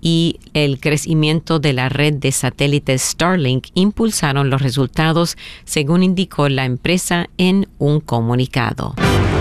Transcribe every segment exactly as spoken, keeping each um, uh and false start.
y el crecimiento de la red de satélites Starlink impulsaron los resultados, según indicó la empresa en un comunicado.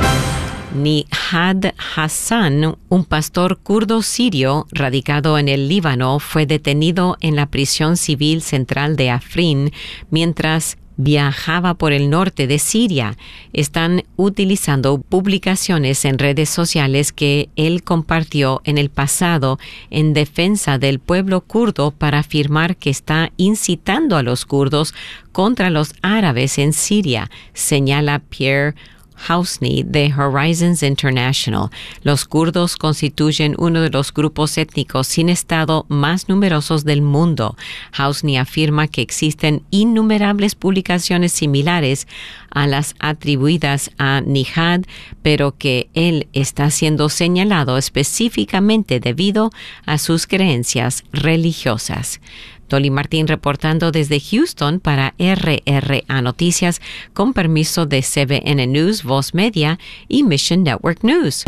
Nihad Hassan, un pastor kurdo sirio radicado en el Líbano, fue detenido en la prisión civil central de Afrin mientras viajaba por el norte de Siria. Están utilizando publicaciones en redes sociales que él compartió en el pasado en defensa del pueblo kurdo para afirmar que está incitando a los kurdos contra los árabes en Siria, señala Pierre Housney de Horizons International. Los kurdos constituyen uno de los grupos étnicos sin Estado más numerosos del mundo. Housney afirma que existen innumerables publicaciones similares a las atribuidas a Nihad, pero que él está siendo señalado específicamente debido a sus creencias religiosas. Dolly Martín reportando desde Houston para R R A Noticias, con permiso de C B N News, Voz Media y Mission Network News.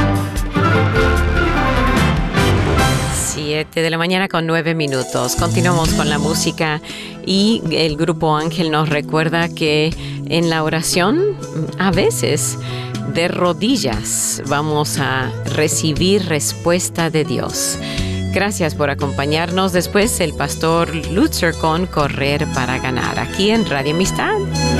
Siete de la mañana con nueve minutos. Continuamos con la música y el Grupo Ángel nos recuerda que en la oración, a veces de rodillas, vamos a recibir respuesta de Dios. Gracias por acompañarnos. Después el pastor Lutzer con Correr para Ganar, aquí en Radio Amistad.